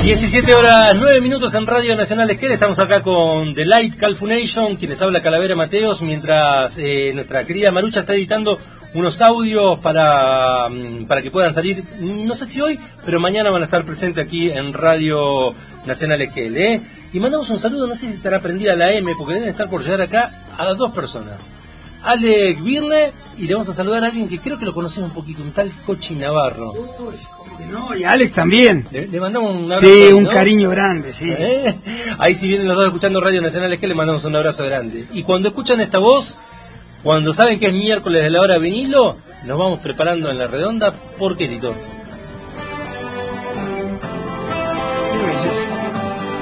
17 horas 9 minutos en Radio Nacional Esquel. Estamos acá con The Light Calfunation, quienes habla Calavera Mateos, mientras nuestra querida Marucha está editando unos audios para que puedan salir, no sé si hoy, pero mañana van a estar presentes aquí en Radio Nacional Esquel. Y mandamos un saludo, no sé si estará prendida la M, porque deben estar por llegar acá a las dos personas. Alex Birne, y le vamos a saludar a alguien que creo que lo conocemos un poquito, un tal Cochi Navarro. Uy, ¿cómo que no? Y Alex también. Le mandamos un abrazo. Sí, un ¿no? Cariño grande, sí. Ahí si vienen los dos escuchando Radio Nacional es que le mandamos un abrazo grande. Y cuando escuchan esta voz, cuando saben que es miércoles de la hora vinilo, nos vamos preparando en la redonda. ¿Por qué, Tito?